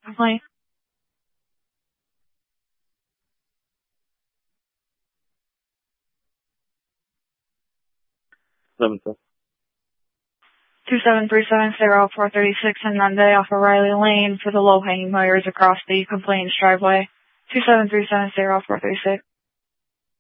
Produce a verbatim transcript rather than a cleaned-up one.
Complaint. Seven, sir. two seven three seven zero four three six in Monday off of Riley Lane for the low-hanging wires across the complainant's driveway. two seven three seven zero four three six.